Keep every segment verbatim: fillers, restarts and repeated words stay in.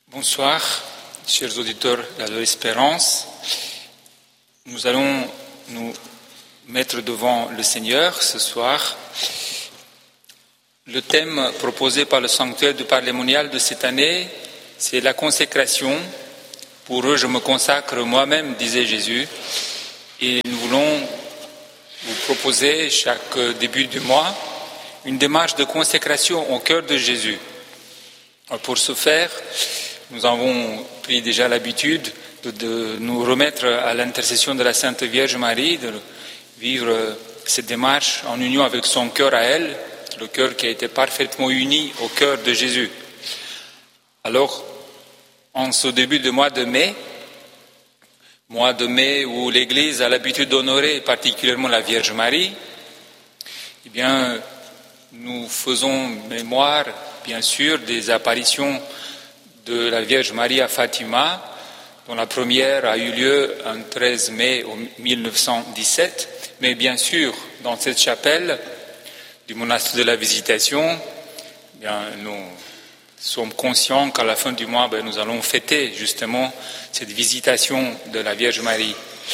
Bonsoir, chers auditeurs de l'Espérance. Nous allons nous mettre devant le Seigneur ce soir. Le thème proposé par le sanctuaire du Parlémonial de cette année, c'est la consécration. Pour eux, je me consacre moi-même, disait Jésus. Et nous voulons vous proposer chaque début du mois une démarche de consécration au cœur de Jésus. Pour ce faire, nous avons pris déjà l'habitude de, de nous remettre à l'intercession de la Sainte Vierge Marie, de vivre cette démarche en union avec son cœur à elle, le cœur qui a été parfaitement uni au cœur de Jésus. Alors, en ce début de mois de mai, mois de mai où l'Église a l'habitude d'honorer particulièrement la Vierge Marie, eh bien, nous faisons mémoire, bien sûr, des apparitions de la Vierge Marie à Fatima, dont la première a eu lieu le treize mai mille neuf cent dix-sept. Mais bien sûr, dans cette chapelle du monastère de la Visitation, bien, nous sommes conscients qu'à la fin du mois, bien, nous allons fêter justement cette visitation de la Vierge Marie.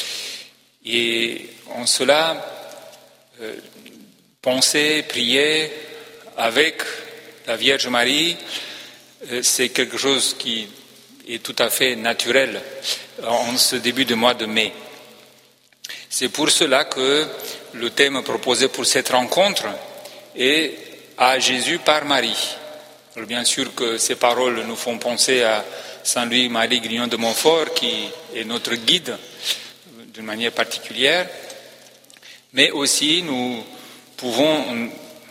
Et en cela, euh, penser, prier avec la Vierge Marie, c'est quelque chose qui est tout à fait naturel en ce début de mois de mai. C'est pour cela que le thème proposé pour cette rencontre est « À Jésus par Marie ». Alors bien sûr que ces paroles nous font penser à Saint Louis-Marie Grignon de Montfort, qui est notre guide d'une manière particulière, mais aussi nous pouvons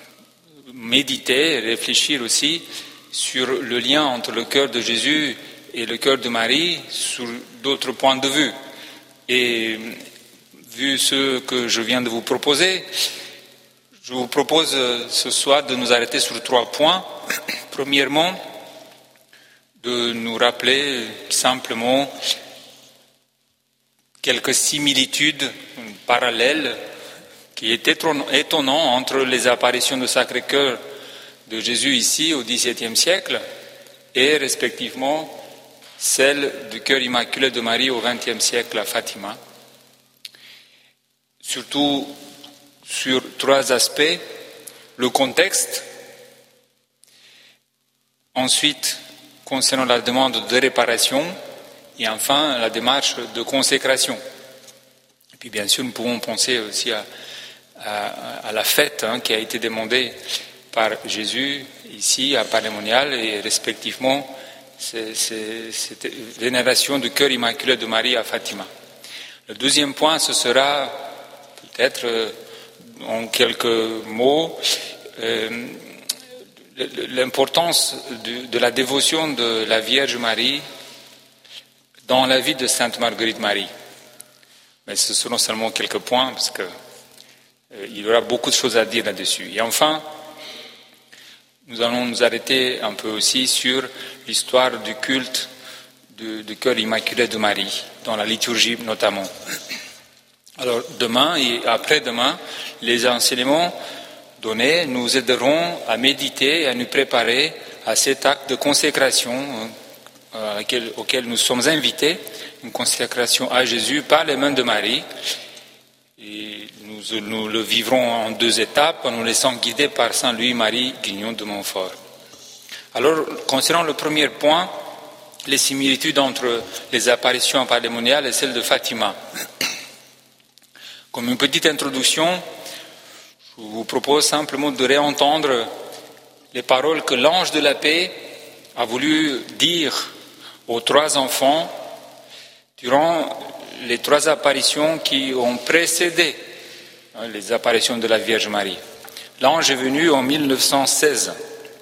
méditer, réfléchir aussi sur le lien entre le cœur de Jésus et le cœur de Marie sur d'autres points de vue. Et vu ce que je viens de vous proposer, je vous propose ce soir de nous arrêter sur trois points. Premièrement, de nous rappeler simplement quelques similitudes parallèles qui étaient étonnantes entre les apparitions du Sacré-Cœur de Jésus ici au dix-septième siècle et respectivement celle du cœur immaculé de Marie au vingtième siècle à Fatima. Surtout sur trois aspects: le contexte, ensuite concernant la demande de réparation et enfin la démarche de consécration. Et puis bien sûr nous pouvons penser aussi à, à, à la fête hein, qui a été demandée par Jésus ici à Parlémonial et respectivement c'est, c'est, cette vénération du cœur immaculé de Marie à Fatima. Le deuxième point, ce sera peut-être euh, en quelques mots euh, l'importance de, de la dévotion de la Vierge Marie dans la vie de Sainte Marguerite Marie. Mais ce seront seulement quelques points parce que euh, il y aura beaucoup de choses à dire là-dessus. Et enfin, nous allons nous arrêter un peu aussi sur l'histoire du culte du, du cœur immaculé de Marie, dans la liturgie notamment. Alors demain et après-demain, les enseignements donnés nous aideront à méditer et à nous préparer à cet acte de consécration euh, auquel, auquel nous sommes invités, une consécration à Jésus par les mains de Marie. Et nous, nous le vivrons en deux étapes, en nous laissant guider par Saint Louis-Marie Grignon de Montfort. Alors, concernant le premier point, les similitudes entre les apparitions parlémoniales et celles de Fatima. Comme une petite introduction, je vous propose simplement de réentendre les paroles que l'ange de la paix a voulu dire aux trois enfants durant les trois apparitions qui ont précédé hein, les apparitions de la Vierge Marie. L'ange est venu en mille neuf cent seize.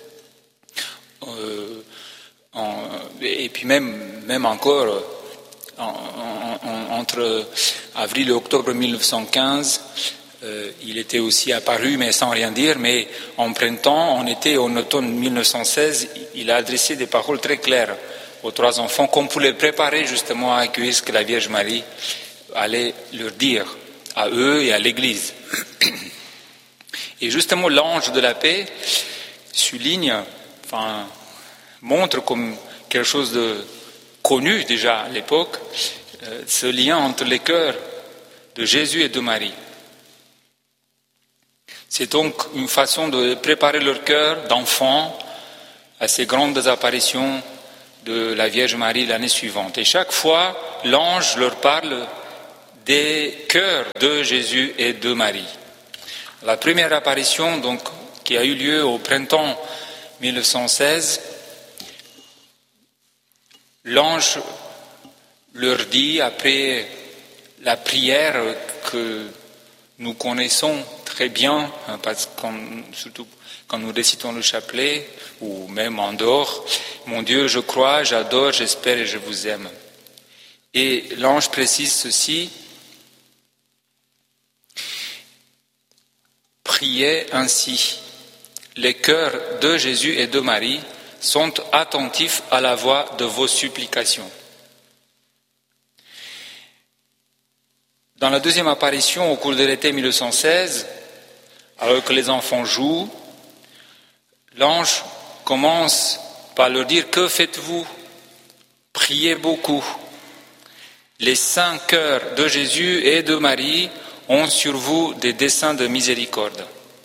Euh, en, et puis même, même encore, en, en, entre avril et octobre mille neuf cent quinze, euh, il était aussi apparu, mais sans rien dire. Mais en printemps, en été et en automne mille neuf cent seize, il a adressé des paroles très claires aux trois enfants, comme pour les préparer justement à accueillir ce que la Vierge Marie allait leur dire à eux et à l'Église. Et justement, l'ange de la paix souligne, enfin, montre comme quelque chose de connu déjà à l'époque, euh, ce lien entre les cœurs de Jésus et de Marie. C'est donc une façon de préparer leur cœur d'enfant à ces grandes apparitions de la Vierge Marie l'année suivante. Et chaque fois, l'ange leur parle des cœurs de Jésus et de Marie. La première apparition, donc, qui a eu lieu au printemps mille neuf cent seize, l'ange leur dit, après la prière que nous connaissons très bien, parce que surtout quand nous récitons le chapelet, ou même en dehors, « Mon Dieu, je crois, j'adore, j'espère et je vous aime ». Et l'ange précise ceci, « Priez ainsi, les cœurs de Jésus et de Marie sont attentifs à la voix de vos supplications ». Dans la deuxième apparition, au cours de l'été mille neuf cent seize, alors que les enfants jouent, l'ange commence par leur dire « Que faites-vous ? Priez beaucoup. Les saints cœurs de Jésus et de Marie ont sur vous des desseins de miséricorde. »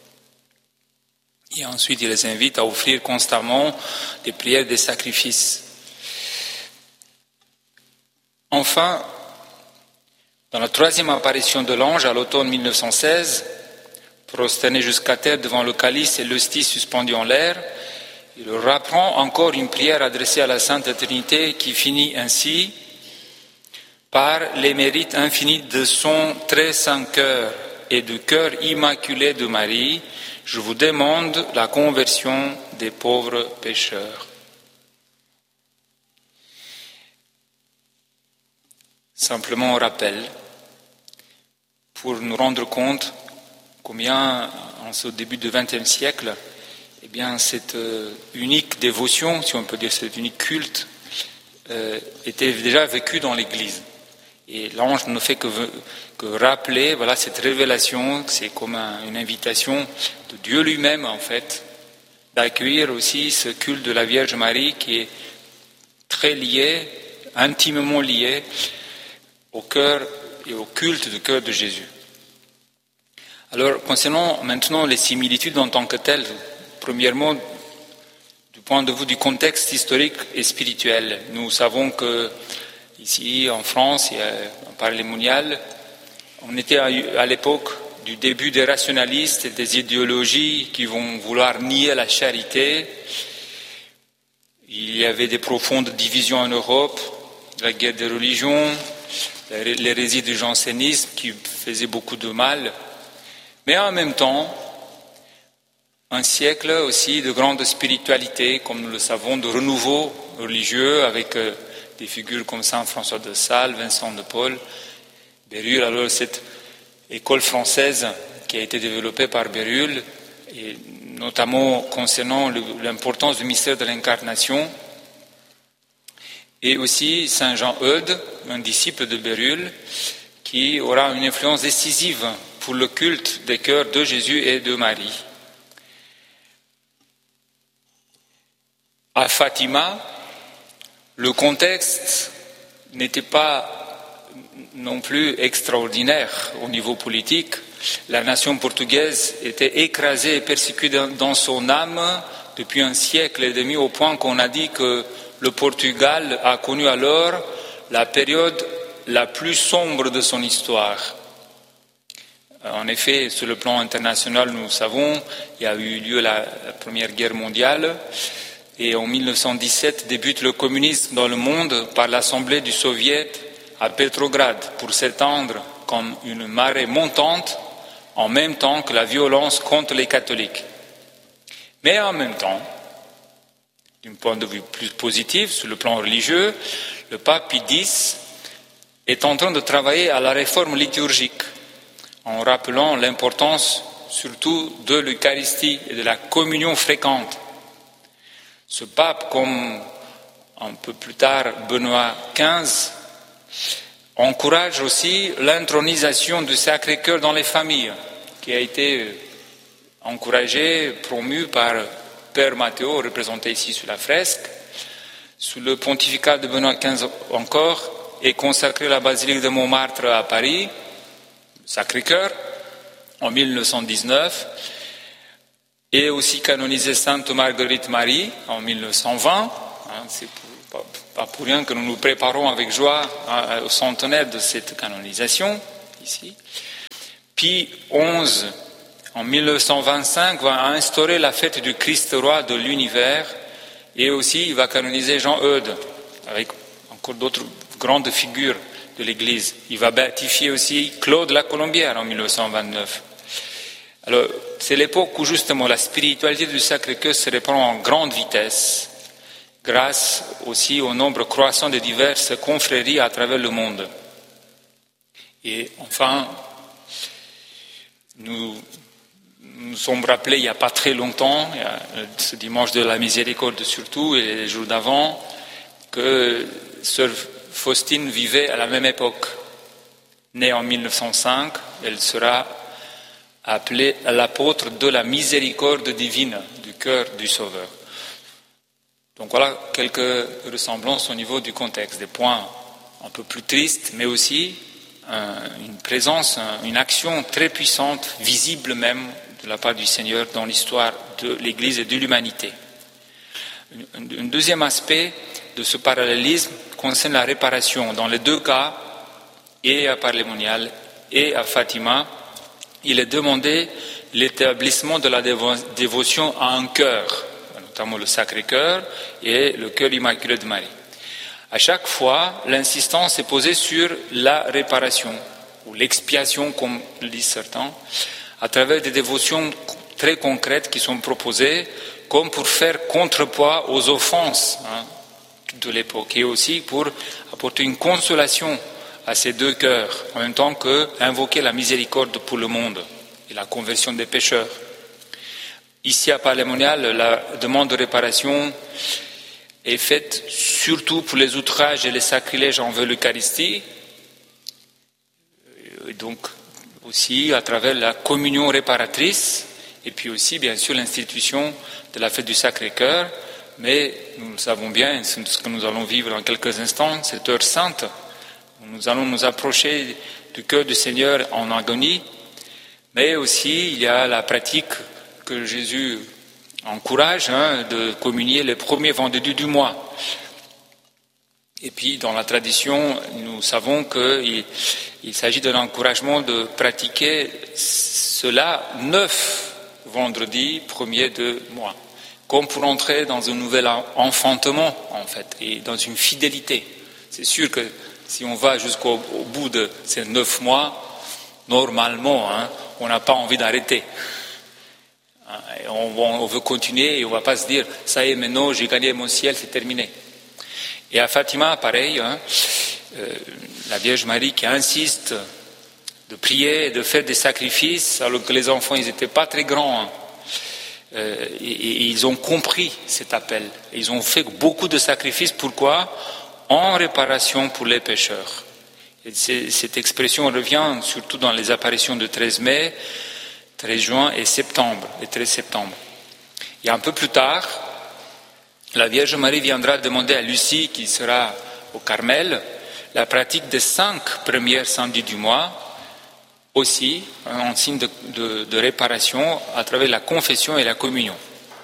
Et ensuite, il les invite à offrir constamment des prières, des sacrifices. Enfin, dans la troisième apparition de l'ange à l'automne mille neuf cent seize, prosterné jusqu'à terre devant le calice et l'hostie suspendue en l'air, il leur apprend encore une prière adressée à la Sainte Trinité qui finit ainsi: « Par les mérites infinis de son très saint cœur et du cœur immaculé de Marie, je vous demande la conversion des pauvres pécheurs. » Simplement on rappelle, pour nous rendre compte combien, en ce début du vingtième siècle, eh bien, cette euh, unique dévotion, si on peut dire cet unique culte, euh, était déjà vécu dans l'Église. Et l'ange ne fait que, que rappeler, voilà, cette révélation, c'est comme un, une invitation de Dieu lui-même, en fait, d'accueillir aussi ce culte de la Vierge Marie qui est très lié, intimement lié au cœur et au culte du cœur de Jésus. Alors, concernant maintenant les similitudes en tant que telles, premièrement, du point de vue du contexte historique et spirituel, nous savons que ici, en France, et par les mondiales, on était à l'époque du début des rationalistes et des idéologies qui vont vouloir nier la charité. Il y avait des profondes divisions en Europe, la guerre des religions, l'hérésie du jansénisme qui faisait beaucoup de mal. Mais en même temps, un siècle aussi de grande spiritualité, comme nous le savons, de renouveau religieux avec des figures comme Saint François de Sales, Vincent de Paul, Bérulle. Alors cette école française qui a été développée par Bérulle, et notamment concernant l'importance du mystère de l'incarnation, et aussi Saint Jean Eudes, un disciple de Bérulle, qui aura une influence décisive pour le culte des cœurs de Jésus et de Marie. À Fatima, le contexte n'était pas non plus extraordinaire au niveau politique. La nation portugaise était écrasée et persécutée dans son âme depuis un siècle et demi, au point qu'on a dit que le Portugal a connu alors la période la plus sombre de son histoire. En effet, sur le plan international, nous savons, il y a eu lieu la, la Première Guerre mondiale, et en mille neuf cent dix-sept débute le communisme dans le monde par l'Assemblée du Soviet à Petrograd pour s'étendre comme une marée montante en même temps que la violence contre les catholiques. Mais en même temps, d'un point de vue plus positif, sur le plan religieux, le pape Pie X est en train de travailler à la réforme liturgique en rappelant l'importance surtout de l'Eucharistie et de la communion fréquente. Ce pape, comme un peu plus tard Benoît quinze, encourage aussi l'intronisation du Sacré-Cœur dans les familles, qui a été encouragé, promu par Père Matteo, représenté ici sur la fresque, Sous le pontificat de Benoît quinze encore, est consacrée la basilique de Montmartre à Paris, Sacré-Cœur, en mille neuf cent dix-neuf, et aussi canonisée Sainte Marguerite Marie en mille neuf cent vingt. Hein, c'est pour, pas, pas pour rien que nous nous préparons avec joie hein, au centenaire de cette canonisation, ici. Pie onze, en mille neuf cent vingt-cinq, va instaurer la fête du Christ roi de l'univers, et aussi il va canoniser Jean Eudes, avec encore d'autres grandes figures de l'Église. Il va béatifier aussi Claude la Colombière en mille neuf cent vingt-neuf. Alors, c'est l'époque où justement la spiritualité du Sacré-Cœur se répand en grande vitesse, grâce aussi au nombre croissant de diverses confréries à travers le monde. Et enfin, nous nous sommes rappelés il n'y a pas très longtemps, il y a ce dimanche de la miséricorde surtout, et les jours d'avant, que Sœur Faustine vivait à la même époque. Née en mille neuf cent cinq, elle sera appelée l'apôtre de la miséricorde divine du cœur du Sauveur. Donc voilà quelques ressemblances au niveau du contexte, des points un peu plus tristes, mais aussi un, une présence, un, une action très puissante, visible même de la part du Seigneur dans l'histoire de l'Église et de l'humanité. Un, un deuxième aspect de ce parallélisme concerne la réparation. Dans les deux cas, et à Parlémonial et à Fatima, il est demandé l'établissement de la dévo- dévotion à un cœur, notamment le Sacré-Cœur et le cœur immaculé de Marie. À chaque fois, l'insistance est posée sur la réparation, ou l'expiation, comme le disent certains, à travers des dévotions très concrètes qui sont proposées, comme pour faire contrepoids aux offenses hein, de l'époque, et aussi pour apporter une consolation à ces deux cœurs, en même temps qu'invoquer la miséricorde pour le monde et la conversion des pécheurs. Ici à Parlémonial, la demande de réparation est faite surtout pour les outrages et les sacrilèges envers l'Eucharistie, et donc aussi à travers la communion réparatrice, et puis aussi bien sûr l'institution de la fête du Sacré-Cœur, mais nous le savons bien, c'est ce que nous allons vivre dans quelques instants, cette heure sainte, où nous allons nous approcher du cœur du Seigneur en agonie, mais aussi il y a la pratique que Jésus encourage hein, de communier les premiers vendredis du mois. Et puis dans la tradition, nous savons qu'il il s'agit d'un encouragement de pratiquer cela neuf vendredis premiers de mois, comme pour entrer dans un nouvel enfantement en fait, et dans une fidélité. C'est sûr que si on va jusqu'au au bout de ces neuf mois, normalement, hein, on n'a pas envie d'arrêter. On, on veut continuer et on ne va pas se dire « ça y est, maintenant j'ai gagné mon ciel, c'est terminé ». Et à Fatima, pareil, hein, euh, la Vierge Marie qui insiste de prier, de faire des sacrifices, alors que les enfants, ils n'étaient pas très grands. Hein. Euh, et, et ils ont compris cet appel. Et ils ont fait beaucoup de sacrifices. Pourquoi ? En réparation pour les pécheurs. Et cette expression revient surtout dans les apparitions de treize mai, treize juin et septembre, et treize septembre. Et un peu plus tard, la Vierge Marie viendra demander à Lucie, qui sera au Carmel, la pratique des cinq premiers samedis du mois, aussi en signe de, de, de réparation à travers la confession et la communion.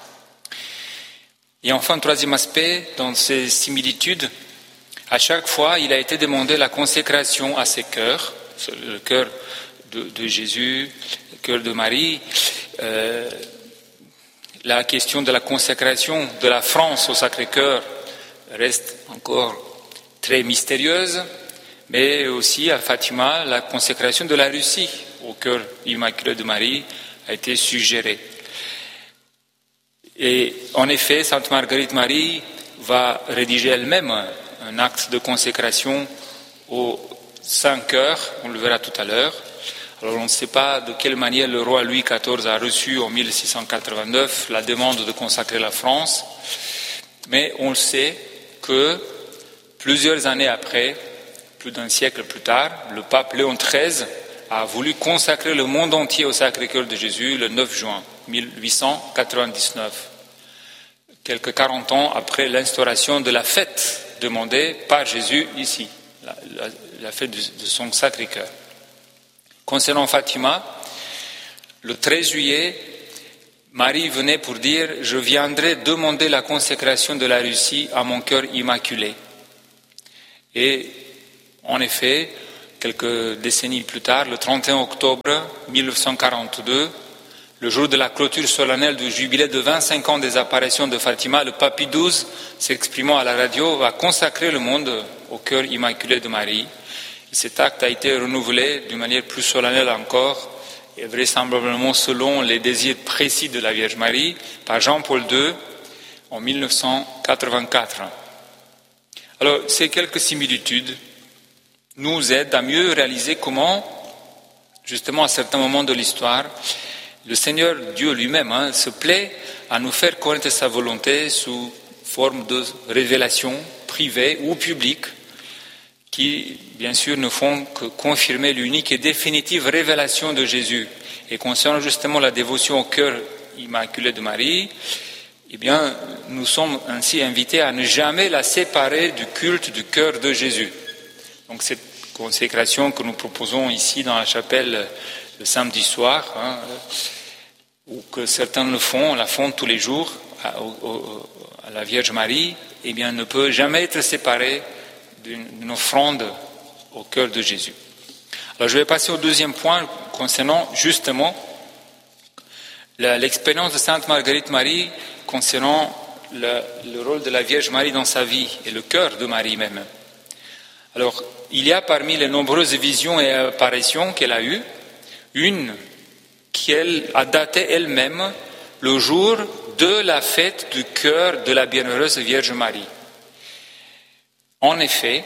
Et enfin, troisième aspect, dans ces similitudes, à chaque fois, il a été demandé la consécration à ces cœurs, le cœur de, de Jésus, le cœur de Marie, euh, la question de la consécration de la France au Sacré-Cœur reste encore très mystérieuse, mais aussi à Fatima, la consécration de la Russie au cœur immaculé de Marie a été suggérée. Et en effet, Sainte Marguerite Marie va rédiger elle-même un acte de consécration aux cinq cœurs, on le verra tout à l'heure. Alors on ne sait pas de quelle manière le roi Louis quatorze a reçu en mille six cent quatre-vingt-neuf la demande de consacrer la France, mais on le sait que plusieurs années après, plus d'un siècle plus tard, le pape Léon treize a voulu consacrer le monde entier au Sacré-Cœur de Jésus le neuf juin mille huit cent quatre-vingt-dix-neuf. quelques quarante ans après l'instauration de la fête demandée par Jésus ici, la, la, la fête de, de son Sacré-Cœur. Concernant Fatima, le treize juillet, Marie venait pour dire « Je viendrai demander la consécration de la Russie à mon cœur immaculé ». Et en effet, quelques décennies plus tard, le trente et un octobre mille neuf cent quarante-deux, le jour de la clôture solennelle du jubilé de vingt-cinq ans des apparitions de Fatima, le pape Pie douze, s'exprimant à la radio, va consacrer le monde au cœur immaculé de Marie. Et cet acte a été renouvelé d'une manière plus solennelle encore, et vraisemblablement selon les désirs précis de la Vierge Marie, par Jean-Paul deux en mille neuf cent quatre-vingt-quatre. Alors, ces quelques similitudes nous aident à mieux réaliser comment, justement à certains moments de l'histoire, le Seigneur Dieu lui-même hein, se plaît à nous faire connaître sa volonté sous forme de révélations privées ou publiques qui, bien sûr, ne font que confirmer l'unique et définitive révélation de Jésus. Et concernant justement la dévotion au cœur immaculé de Marie, eh bien, nous sommes ainsi invités à ne jamais la séparer du culte du cœur de Jésus. Donc cette consécration que nous proposons ici dans la chapelle le samedi soir, hein, ou que certains le font, la font tous les jours à, à, à la Vierge Marie, eh bien, ne peut jamais être séparée d'une offrande au cœur de Jésus. Alors je vais passer au deuxième point concernant justement l'expérience de Sainte Marguerite Marie concernant le, le rôle de la Vierge Marie dans sa vie et le cœur de Marie même. Alors il y a parmi les nombreuses visions et apparitions qu'elle a eues, une qu'elle a datée elle-même le jour de la fête du cœur de la bienheureuse Vierge Marie. En effet,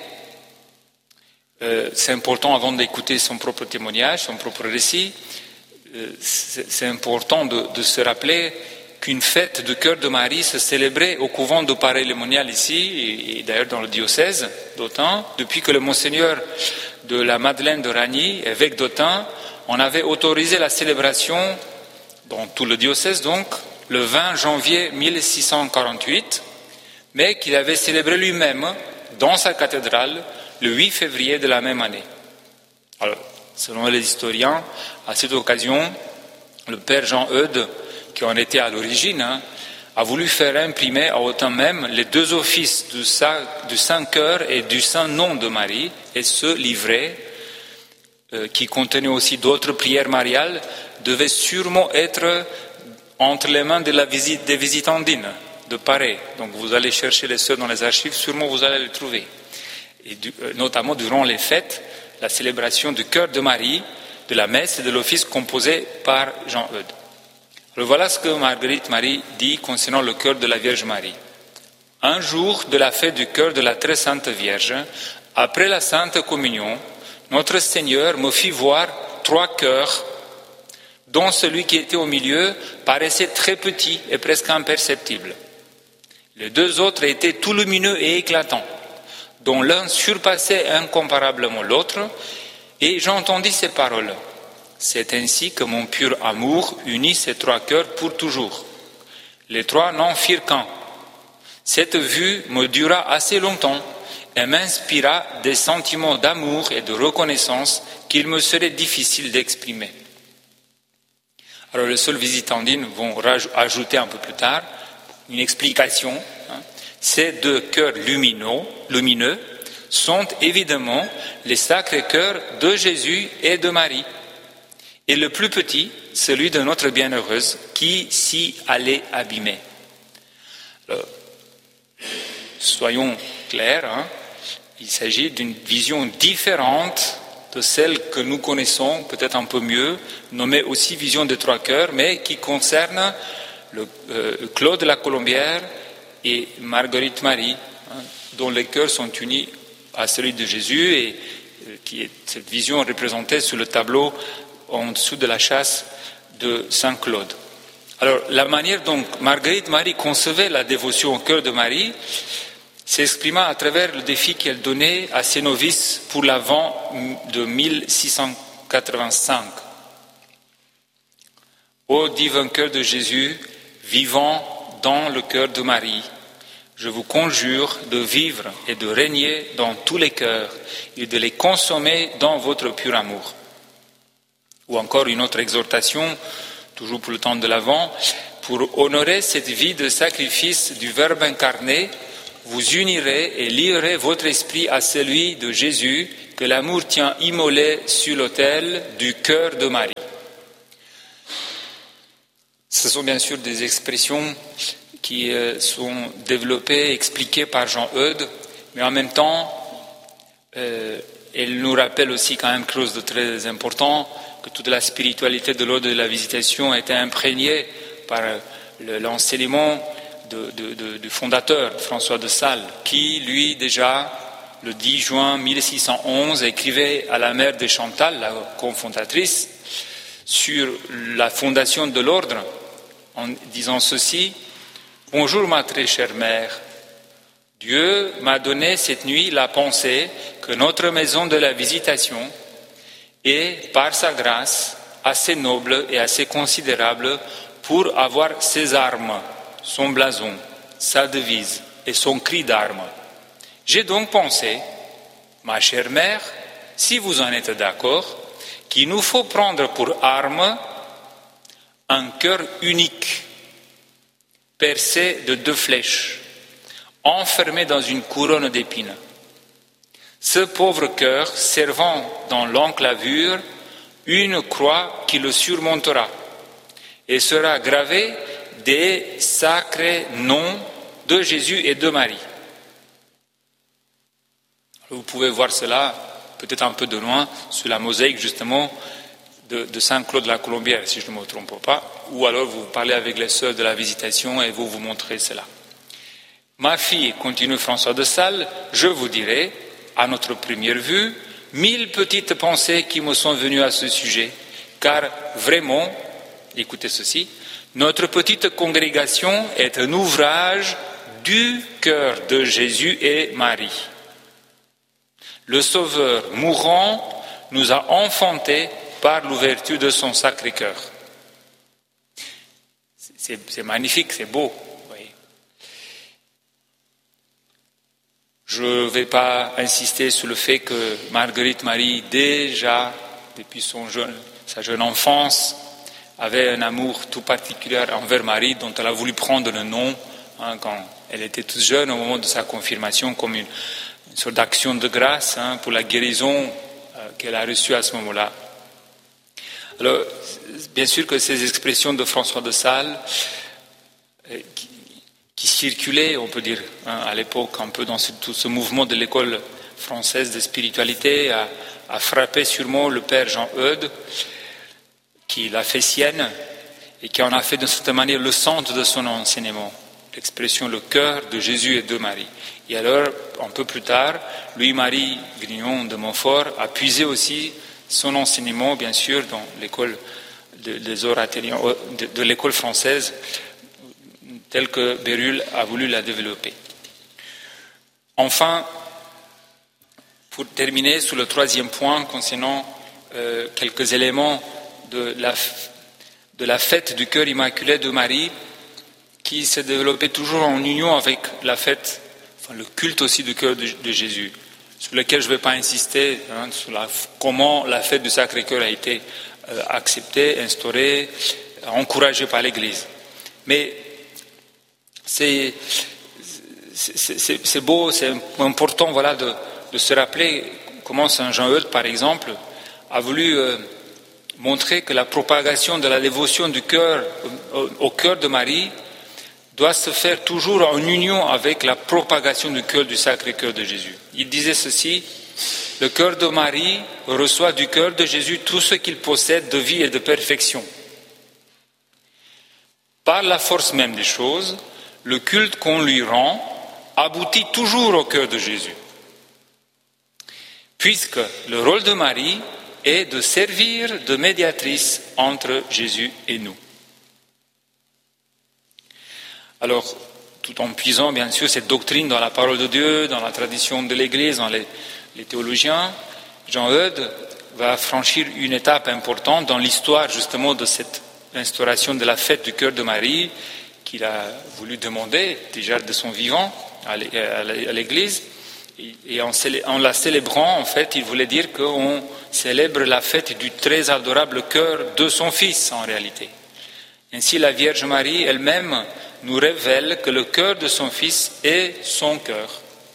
euh, c'est important avant d'écouter son propre témoignage, son propre récit, euh, c'est, c'est important de, de se rappeler qu'une fête du cœur de Marie se célébrait au couvent de Paray-le-Monial ici, et, et d'ailleurs dans le diocèse d'Autun, depuis que le monseigneur de la Madeleine de Ragny, évêque d'Autun, on avait autorisé la célébration dans tout le diocèse, donc, le vingt janvier mille six cent quarante-huit, mais qu'il avait célébré lui-même dans sa cathédrale le huit février de la même année. Alors, selon les historiens, à cette occasion, le père Jean Eudes, qui en était à l'origine, hein, a voulu faire imprimer à Autun même les deux offices du Saint, du Saint-Cœur et du Saint-Nom de Marie, et ce livret, euh, qui contenait aussi d'autres prières mariales, devait sûrement être entre les mains de la visite, des visitandines de Paray. Donc vous allez chercher les sœurs dans les archives, sûrement vous allez les trouver. Et du, euh, notamment durant les fêtes, la célébration du cœur de Marie, de la messe et de l'office composé par Jean Eudes. Alors voilà ce que Marguerite Marie dit concernant le cœur de la Vierge Marie. Un jour de la fête du cœur de la très sainte Vierge, après la Sainte Communion, notre Seigneur me fit voir trois cœurs, dont celui qui était au milieu paraissait très petit et presque imperceptible. Les deux autres étaient tout lumineux et éclatants, dont l'un surpassait incomparablement l'autre, et j'entendis ces paroles. C'est ainsi que mon pur amour unit ces trois cœurs pour toujours. Les trois n'en firent qu'un. Cette vue me dura assez longtemps et m'inspira des sentiments d'amour et de reconnaissance qu'il me serait difficile d'exprimer. Alors les seules visitandines vont ajouter un peu plus tard une explication. Hein. Ces deux cœurs lumineux, lumineux sont évidemment les sacrés cœurs de Jésus et de Marie. Et le plus petit, celui de notre bienheureuse, qui s'y allait abîmer. Alors, soyons clairs, hein, il s'agit d'une vision différente de celle que nous connaissons, peut-être un peu mieux, nommée aussi vision des trois cœurs, mais qui concerne le, euh, Claude de la Colombière et Marguerite Marie, hein, dont les cœurs sont unis à celui de Jésus, et euh, qui est cette vision représentée sur le tableau en dessous de la châsse de Saint Claude. Alors, la manière dont Marguerite Marie concevait la dévotion au cœur de Marie s'exprima à travers le défi qu'elle donnait à ses novices pour l'Avent de mille six cent quatre-vingt-cinq. Ô divin cœur de Jésus, vivant dans le cœur de Marie. Je vous conjure de vivre et de régner dans tous les cœurs et de les consommer dans votre pur amour. Ou encore une autre exhortation, toujours pour le temps de l'Avent, pour honorer cette vie de sacrifice du Verbe incarné, vous unirez et lierez votre esprit à celui de Jésus que l'amour tient immolé sur l'autel du cœur de Marie. Ce sont bien sûr des expressions qui sont développées, expliquées par Jean Eudes, mais en même temps, euh, elles nous rappellent aussi quand même quelque chose de très important, que toute la spiritualité de l'ordre de la Visitation a été imprégnée par le, l'enseignement de, de, de, du fondateur, François de Sales, qui, lui, déjà, le dix juin mille six cent onze, écrivait à la mère de Chantal, la cofondatrice, sur la fondation de l'ordre, en disant ceci: « Bonjour ma très chère mère, Dieu m'a donné cette nuit la pensée que notre maison de la Visitation est, par sa grâce, assez noble et assez considérable pour avoir ses armes, son blason, sa devise et son cri d'armes. J'ai donc pensé, ma chère mère, si vous en êtes d'accord, qu'il nous faut prendre pour arme un cœur unique, percé de deux flèches, enfermé dans une couronne d'épines. Ce pauvre cœur servant dans l'enclavure une croix qui le surmontera et sera gravé des sacrés noms de Jésus et de Marie. » Vous pouvez voir cela peut-être un peu de loin sur la mosaïque justement de, de Saint-Claude la Colombière, si je ne me trompe pas, ou alors vous parlez avec les sœurs de la Visitation et vous vous montrez cela. Ma fille, continue François de Sales, je vous dirai, à notre première vue, mille petites pensées qui me sont venues à ce sujet, car vraiment, écoutez ceci, notre petite congrégation est un ouvrage du cœur de Jésus et Marie. Le Sauveur mourant nous a enfantés par l'ouverture de son sacré cœur. C'est, c'est magnifique, c'est beau. Vous voyez. Je ne vais pas insister sur le fait que Marguerite Marie, déjà, depuis son jeune, sa jeune enfance, avait un amour tout particulier envers Marie, dont elle a voulu prendre le nom hein, quand elle était toute jeune, au moment de sa confirmation, comme une, une sorte d'action de grâce hein, pour la guérison euh, qu'elle a reçue à ce moment-là. Alors, bien sûr que ces expressions de François de Sales, euh, qui, qui circulaient, on peut dire, hein, à l'époque, un peu dans ce, tout ce mouvement de l'école française de spiritualité, a, a frappé sûrement le père Jean Eudes, qui l'a fait sienne et qui en a fait de certaine manière le centre de son enseignement, l'expression le cœur de Jésus et de Marie. Et alors, un peu plus tard, Louis-Marie Grignon de Montfort a puisé aussi son enseignement, bien sûr, dans l'école de, des oratériens, de, de l'école française, telle que Bérulle a voulu la développer. Enfin, pour terminer sur le troisième point concernant euh, quelques éléments de la, de la fête du cœur immaculé de Marie, qui s'est développée toujours en union avec la fête, enfin le culte aussi du cœur de, de Jésus, sur lequel je ne vais pas insister, hein, sur la, comment la fête du Sacré-Cœur a été euh, acceptée, instaurée, encouragée par l'Église. Mais c'est, c'est, c'est, c'est beau, c'est important voilà, de, de se rappeler comment Saint Jean Eudes, par exemple, a voulu euh, montrer que la propagation de la dévotion du cœur au, au cœur de Marie doit se faire toujours en union avec la propagation du cœur du Sacré-Cœur de Jésus. Il disait ceci: le cœur de Marie reçoit du cœur de Jésus tout ce qu'il possède de vie et de perfection. Par la force même des choses, le culte qu'on lui rend aboutit toujours au cœur de Jésus, puisque le rôle de Marie est de servir de médiatrice entre Jésus et nous. Alors, tout en puisant bien sûr cette doctrine dans la parole de Dieu, dans la tradition de l'Église, dans les, les théologiens, Jean Eudes va franchir une étape importante dans l'histoire justement de cette instauration de la fête du cœur de Marie, qu'il a voulu demander déjà de son vivant à l'Église. Et en, en la célébrant, en fait, il voulait dire qu'on célèbre la fête du très adorable cœur de son Fils, en réalité. Ainsi, la Vierge Marie elle-même nous révèle que le cœur de son Fils est son cœur.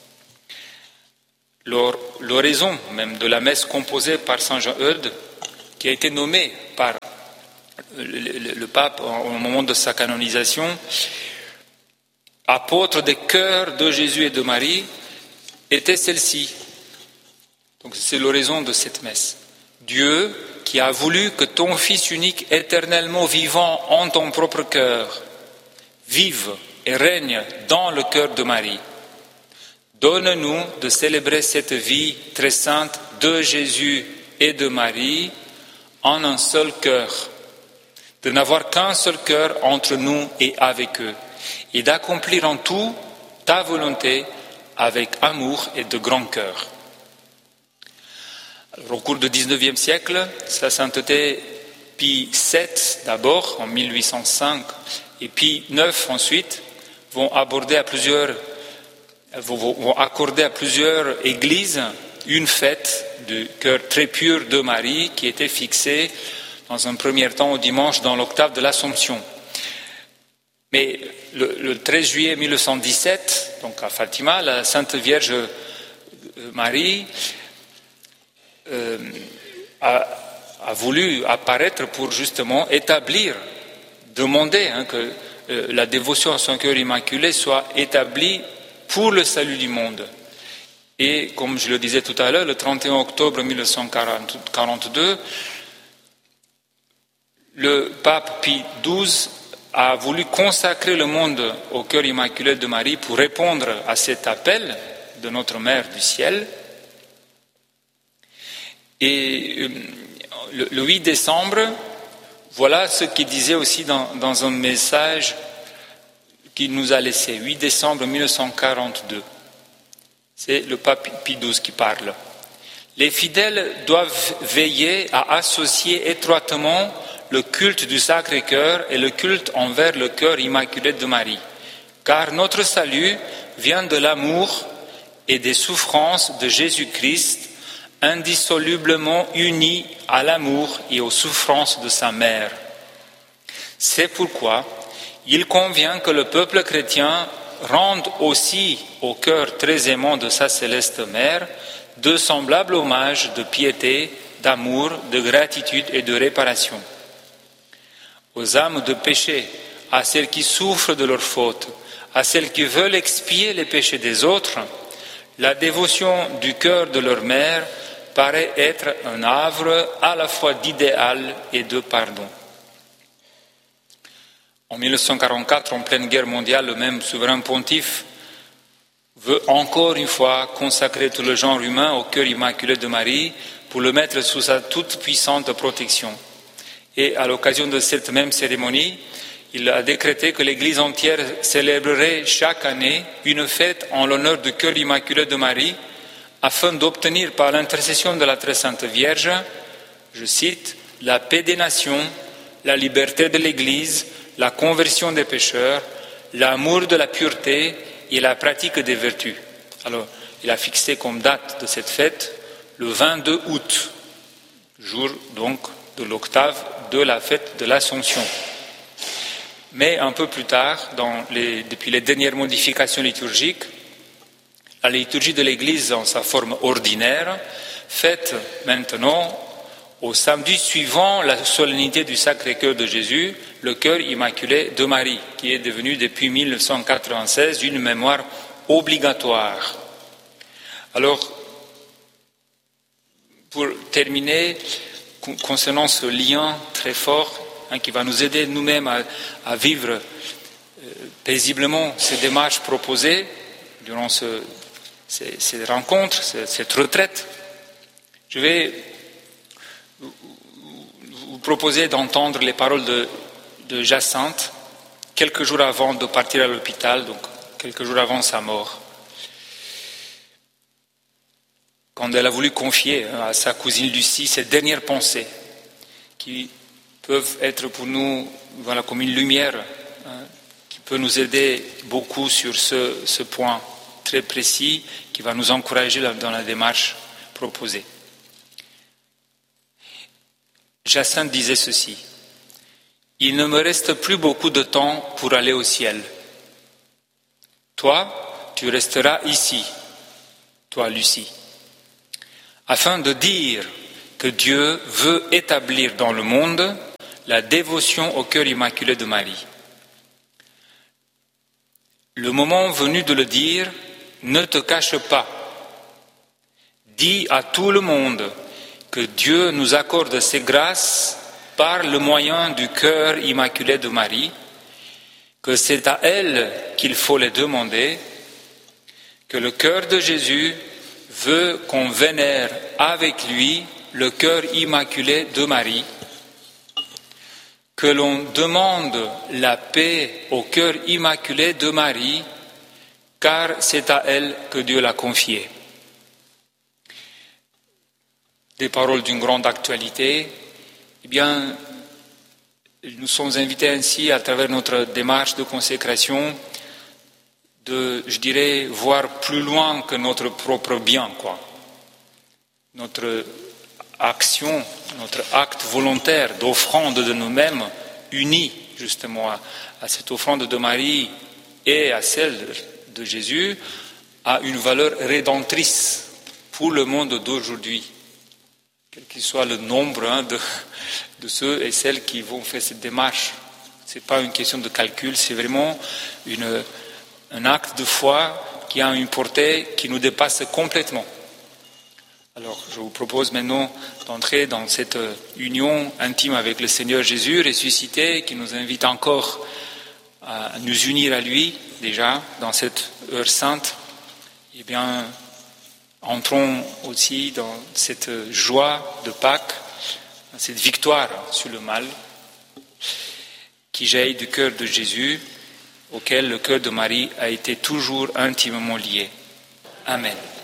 L'oraison même de la messe composée par Saint Jean Eudes, qui a été nommé par le, le, le pape au moment de sa canonisation, apôtre des cœurs de Jésus et de Marie, était celle-ci. Donc c'est l'oraison de cette messe. Dieu qui a voulu que ton Fils unique éternellement vivant en ton propre cœur vive et règne dans le cœur de Marie. Donne-nous de célébrer cette vie très sainte de Jésus et de Marie en un seul cœur, de n'avoir qu'un seul cœur entre nous et avec eux, et d'accomplir en tout ta volonté avec amour et de grand cœur. Alors, au cours du dix-neuvième siècle, sa sainteté Pie sept d'abord, en mille huit cent cinq, et Pie neuf ensuite, vont aborder à plusieurs, vont accorder à plusieurs églises une fête du cœur très pur de Marie qui était fixée dans un premier temps au dimanche dans l'octave de l'Assomption. Mais le, le treize juillet mille neuf cent dix-sept, donc à Fatima, la Sainte Vierge Marie euh, a, a voulu apparaître pour justement établir, demander hein, que euh, la dévotion à son cœur immaculé soit établie pour le salut du monde. Et comme je le disais tout à l'heure, le trente et un octobre mille neuf cent quarante-deux, le pape Pie douze a voulu consacrer le monde au cœur immaculé de Marie pour répondre à cet appel de notre Mère du ciel. Et le, le huit décembre, voilà ce qu'il disait aussi dans, dans un message qu'il nous a laissé, huit décembre mille neuf cent quarante-deux. C'est le pape Pie douze qui parle. Les fidèles doivent veiller à associer étroitement le culte du Sacré-Cœur et le culte envers le cœur immaculé de Marie, car notre salut vient de l'amour et des souffrances de Jésus-Christ, indissolublement unis à l'amour et aux souffrances de sa mère. C'est pourquoi il convient que le peuple chrétien rende aussi au cœur très aimant de sa céleste mère de semblables hommages de piété, d'amour, de gratitude et de réparation. Aux âmes de péché, à celles qui souffrent de leurs fautes, à celles qui veulent expier les péchés des autres, la dévotion du cœur de leur mère paraît être un havre à la fois d'idéal et de pardon. En mille neuf cent quarante-quatre, en pleine guerre mondiale, le même souverain pontife veut encore une fois consacrer tout le genre humain au cœur immaculé de Marie pour le mettre sous sa toute puissante protection. Et à l'occasion de cette même cérémonie, il a décrété que l'Église entière célébrerait chaque année une fête en l'honneur du cœur immaculé de Marie, afin d'obtenir par l'intercession de la Très Sainte Vierge, je cite, la paix des nations, la liberté de l'Église, la conversion des pécheurs, l'amour de la pureté et la pratique des vertus. Alors, il a fixé comme date de cette fête le vingt-deux août, jour donc de l'octave de la fête de l'Assomption. Mais un peu plus tard, dans les, depuis les dernières modifications liturgiques, la liturgie de l'Église en sa forme ordinaire fête maintenant, au samedi suivant la solennité du Sacré-Cœur de Jésus, le cœur immaculé de Marie, qui est devenu depuis mille neuf cent quatre-vingt-seize une mémoire obligatoire. Alors, pour terminer, concernant ce lien très fort hein, qui va nous aider nous-mêmes à, à vivre euh, paisiblement ces démarches proposées durant ce, ces, ces rencontres, ces, cette retraite, je vais vous proposer d'entendre les paroles de, de Jacinthe quelques jours avant de partir à l'hôpital, donc quelques jours avant sa mort. Quand elle a voulu confier à sa cousine Lucie ses dernières pensées, qui peuvent être pour nous voilà, comme une lumière, hein, qui peut nous aider beaucoup sur ce, ce point très précis qui va nous encourager dans la démarche proposée. Jacinthe disait ceci: « Il ne me reste plus beaucoup de temps pour aller au ciel. Toi, tu resteras ici, toi, Lucie, afin de dire que Dieu veut établir dans le monde la dévotion au cœur immaculé de Marie. Le moment venu de le dire, ne te cache pas. Dis à tout le monde que Dieu nous accorde ses grâces par le moyen du cœur immaculé de Marie, que c'est à elle qu'il faut les demander, que le cœur de Jésus veut qu'on vénère avec lui le cœur immaculé de Marie, que l'on demande la paix au cœur immaculé de Marie, car c'est à elle que Dieu l'a confié. » Des paroles d'une grande actualité. Eh bien, nous sommes invités ainsi, à travers notre démarche de consécration, de, je dirais, voir plus loin que notre propre bien, quoi. Notre action, notre acte volontaire d'offrande de nous-mêmes, unis justement à, à cette offrande de Marie et à celle de Jésus, a une valeur rédemptrice pour le monde d'aujourd'hui, quel qu'il soit le nombre hein, de, de ceux et celles qui vont faire cette démarche. Ce n'est pas une question de calcul, c'est vraiment une, un acte de foi qui a une portée qui nous dépasse complètement. Alors, je vous propose maintenant d'entrer dans cette union intime avec le Seigneur Jésus ressuscité, qui nous invite encore à nous unir à lui, déjà, dans cette heure sainte. Eh bien, entrons aussi dans cette joie de Pâques, dans cette victoire sur le mal, qui jaillit du cœur de Jésus, auquel le cœur de Marie a été toujours intimement lié. Amen.